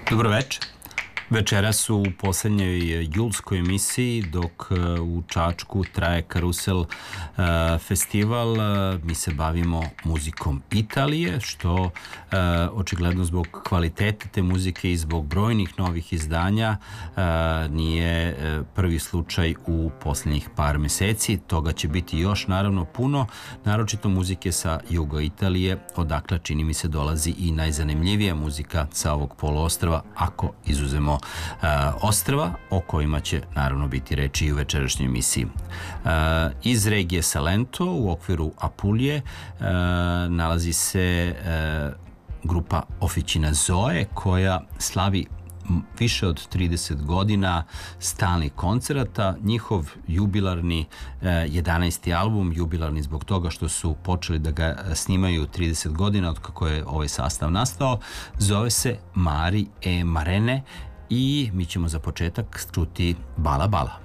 Dobro večer. Večeras u poslednjoj julskoj emisiji, dok u Čačku traje Karusel festival, mi se bavimo muzikom Italije, što očigledno zbog kvalitete te muzike i zbog brojnih novih izdanja nije prvi slučaj u poslednjih par meseci. Toga će biti još naravno puno, naročito muzike sa juga Italije, odakle čini mi se dolazi i najzanimljivija muzika sa ovog poluostrva, ako izuzemo ostrva o kojima će naravno biti reči i u večerašnjoj emisiji. Iz regije Salento u okviru Apulije nalazi se grupa Officina Zoe koja slavi više od 30 godina stalnih koncerata. Njihov jubilarni 11. album, jubilarni zbog toga što su počeli da ga snimaju 30 godina od kako je ovaj sastav nastao, zove se Mari e Marene i mi ćemo za početak čuti Bala Bala.